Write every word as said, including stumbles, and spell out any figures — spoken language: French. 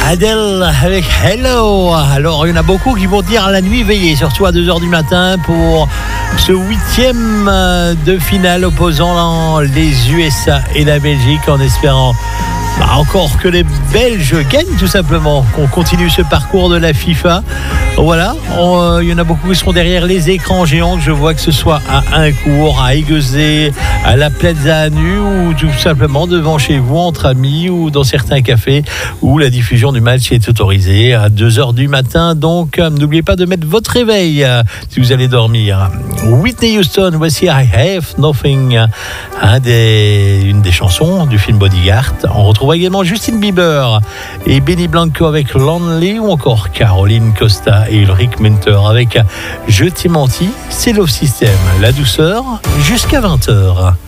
Adele avec Hello. Alors il y en a beaucoup qui vont dire la nuit veillée, surtout à deux heures du matin pour ce huitième de finale opposant les U S A et la Belgique, en espérant bah, encore que les Belges gagnent tout simplement, qu'on continue ce parcours de la FIFA. Voilà, on, euh, il y en a beaucoup qui seront derrière les écrans géants, que je vois, que ce soit à Incourt, à Aiguezé, à la Plaza à Nu, ou tout simplement devant chez vous entre amis, ou dans certains cafés où la diffusion du match est autorisée à deux heures du matin. Donc euh, n'oubliez pas de mettre votre réveil euh, si vous allez dormir. Whitney Houston, voici I Have Nothing, un des, une des chansons du film Bodyguard. On retrouve également Justin Bieber et Benny Blanco avec Lonely, ou encore Caroline Costa et Ulrich Munter avec Je t'ai menti. C'est Love System, la douceur jusqu'à vingt heures.